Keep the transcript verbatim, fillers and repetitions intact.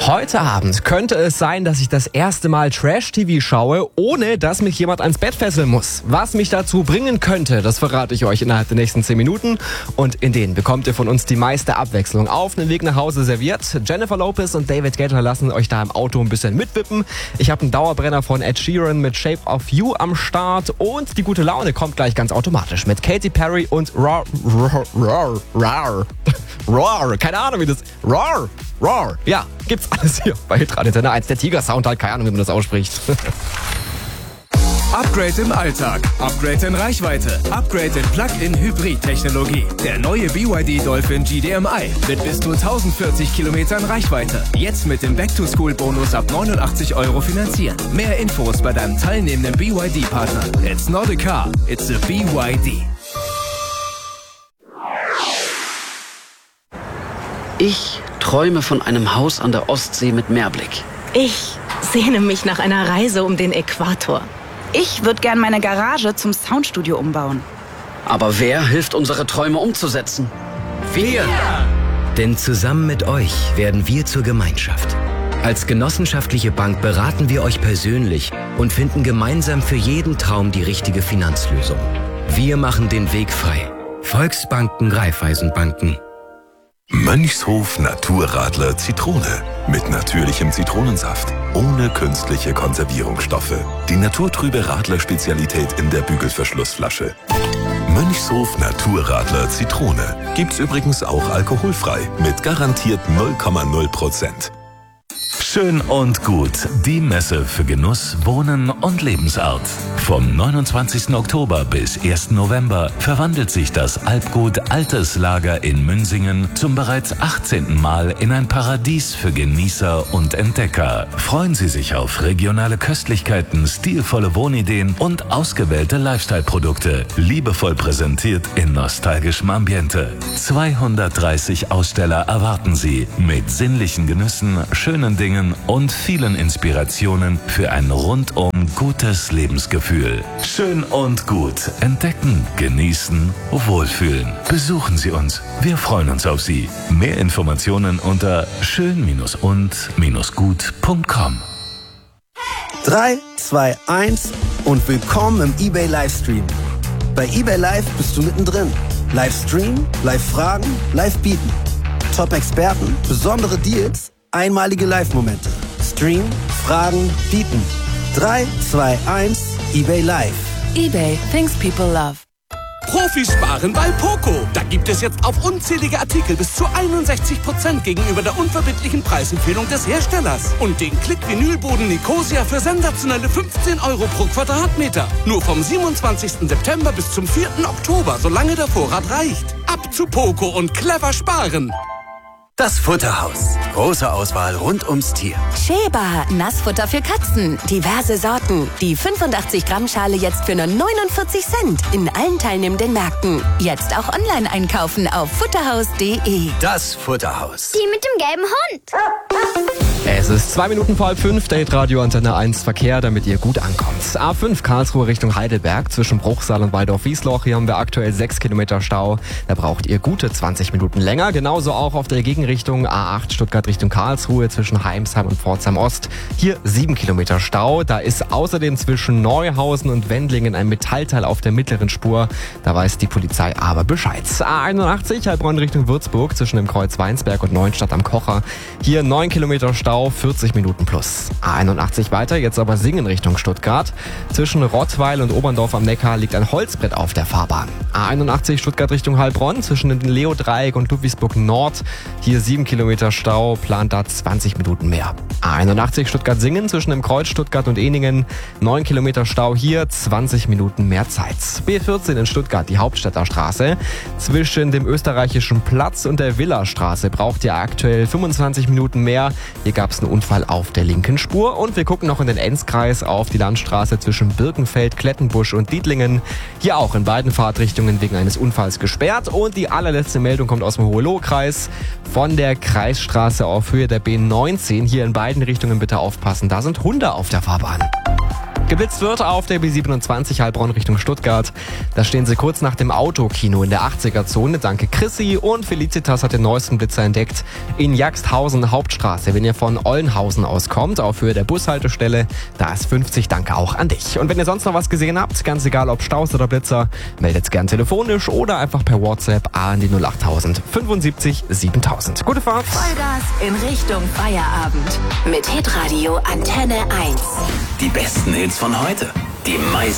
Heute Abend könnte es sein, dass ich das erste Mal Trash-T V schaue, ohne dass mich jemand ans Bett fesseln muss. Was mich dazu bringen könnte, das verrate ich euch innerhalb der nächsten zehn Minuten. Und in denen bekommt ihr von uns die meiste Abwechslung auf den Weg nach Hause serviert. Jennifer Lopez und David Guetta lassen euch da im Auto ein bisschen mitwippen. Ich habe einen Dauerbrenner von Ed Sheeran mit Shape of You am Start. Und die gute Laune kommt gleich ganz automatisch mit Katy Perry und Roar, Roar, Roar, Roar, Roar, keine Ahnung wie das, Roar, Roar, ja, gibt's alles hier bei Hitradio Antenne eins. Der Tiger-Sound halt, keine Ahnung, wie man das ausspricht. Upgrade im Alltag, Upgrade in Reichweite, Upgrade in Plug-in-Hybrid-Technologie. Der neue B Y D Dolphin G D M I mit bis zu tausendvierzig Kilometern Reichweite. Jetzt mit dem Back-to-School-Bonus ab neunundachtzig Euro finanzieren. Mehr Infos bei deinem teilnehmenden B Y D-Partner. It's not a car, it's a B Y D. Ich träume von einem Haus an der Ostsee mit Meerblick. Ich sehne mich nach einer Reise um den Äquator. Ich würde gern meine Garage zum Soundstudio umbauen. Aber wer hilft, unsere Träume umzusetzen? Wir! Denn zusammen mit euch werden wir zur Gemeinschaft. Als genossenschaftliche Bank beraten wir euch persönlich und finden gemeinsam für jeden Traum die richtige Finanzlösung. Wir machen den Weg frei. Volksbanken, Raiffeisenbanken. Mönchshof Naturradler Zitrone. Mit natürlichem Zitronensaft. Ohne künstliche Konservierungsstoffe. Die naturtrübe Radler-Spezialität in der Bügelverschlussflasche. Mönchshof Naturradler Zitrone. Gibt's übrigens auch alkoholfrei. Mit garantiert null Komma null Prozent. Schön und gut. Die Messe für Genuss, Wohnen und Lebensart. Vom neunundzwanzigsten Oktober bis ersten November verwandelt sich das Alpgut Altes Lager in Münsingen zum bereits achtzehnten Mal in ein Paradies für Genießer und Entdecker. Freuen Sie sich auf regionale Köstlichkeiten, stilvolle Wohnideen und ausgewählte Lifestyle-Produkte. Liebevoll präsentiert in nostalgischem Ambiente. zweihundertdreißig Aussteller erwarten Sie mit sinnlichen Genüssen, schönen Dingen und vielen Inspirationen für ein rundum gutes Lebensgefühl. Schön und gut. Entdecken, genießen, wohlfühlen. Besuchen Sie uns. Wir freuen uns auf Sie. Mehr Informationen unter schön und gut punkt com. drei, zwei, eins und willkommen im eBay Livestream. Bei eBay Live bist du mittendrin. Livestream, Live-Fragen, Live-Bieten. Top-Experten, besondere Deals, einmalige Live-Momente. Stream, Fragen, Bieten. drei, zwei, eins, eBay Live. eBay, things people love. Profis sparen bei Poco. Da gibt es jetzt auf unzählige Artikel bis zu einundsechzig Prozent gegenüber der unverbindlichen Preisempfehlung des Herstellers. Und den Klick-Vinylboden Nicosia für sensationelle fünfzehn Euro pro Quadratmeter. Nur vom siebenundzwanzigsten September bis zum vierten Oktober, solange der Vorrat reicht. Ab zu Poco und clever sparen. Das Futterhaus. Große Auswahl rund ums Tier. Sheba, Nassfutter für Katzen. Diverse Sorten. Die fünfundachtzig Gramm Schale jetzt für nur neunundvierzig Cent. In allen teilnehmenden Märkten. Jetzt auch online einkaufen auf futterhaus punkt de. Das Futterhaus. Die mit dem gelben Hund. Es ist zwei Minuten vor halb fünf, der Hitradio Antenne eins Verkehr, damit ihr gut ankommt. A fünf Karlsruhe Richtung Heidelberg zwischen Bruchsal und Waldorf-Wiesloch. Hier haben wir aktuell sechs Kilometer Stau. Da braucht ihr gute zwanzig Minuten länger. Genauso auch auf der Gegenrichtung A acht Stuttgart Richtung Karlsruhe zwischen Heimsheim und Pforzheim Ost. Hier sieben Kilometer Stau. Da ist außerdem zwischen Neuhausen und Wendlingen ein Metallteil auf der mittleren Spur. Da weiß die Polizei aber Bescheid. A einundachtzig Heilbronn Richtung Würzburg zwischen dem Kreuz Weinsberg und Neuenstadt am Kocher. Hier neun Kilometer Stau. vierzig Minuten plus. A einundachtzig weiter, jetzt aber Singen Richtung Stuttgart. Zwischen Rottweil und Oberndorf am Neckar liegt ein Holzbrett auf der Fahrbahn. A einundachtzig Stuttgart Richtung Heilbronn zwischen dem Leo-Dreieck und Ludwigsburg Nord. Hier sieben Kilometer Stau, plant da zwanzig Minuten mehr. A einundachtzig Stuttgart-Singen zwischen dem Kreuz Stuttgart und Ehningen. neun Kilometer Stau hier, zwanzig Minuten mehr Zeit. B vierzehn in Stuttgart, die Hauptstädter Straße. Zwischen dem Österreichischen Platz und der Villastraße braucht ihr aktuell fünfundzwanzig Minuten mehr. Hier gab es einen Unfall auf der linken Spur. Und wir gucken noch in den Enzkreis auf die Landstraße zwischen Birkenfeld, Klettenbusch und Diedlingen. Hier auch in beiden Fahrtrichtungen wegen eines Unfalls gesperrt. Und die allerletzte Meldung kommt aus dem Hohenlohe-Kreis. Von der Kreisstraße auf Höhe der B neunzehn. Hier in beiden Richtungen bitte aufpassen. Da sind Hunde auf der Fahrbahn. Geblitzt wird auf der B siebenundzwanzig Heilbronn Richtung Stuttgart. Da stehen sie kurz nach dem Autokino in der achtziger-Zone. Danke Chrissy und Felicitas hat den neuesten Blitzer entdeckt. In Jagsthausen Hauptstraße, wenn ihr von Ollenhausen aus kommt, auf Höhe der Bushaltestelle, da ist fünfzig. Danke auch an dich. Und wenn ihr sonst noch was gesehen habt, ganz egal ob Staus oder Blitzer, meldet's gern telefonisch oder einfach per WhatsApp an die null achttausend fünfundsiebzig siebentausend. Gute Fahrt. Vollgas in Richtung Feierabend. Mit Hitradio Antenne eins. Die besten Hits von heute. Die meisten